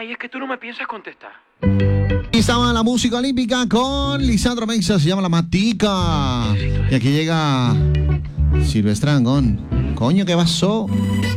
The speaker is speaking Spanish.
Ay, es que tú no me piensas contestar. Y estaba la música olímpica con Lisandro Meixa, se llama La Matica. Y aquí llega Silvestre Dangond. Coño, ¿qué pasó?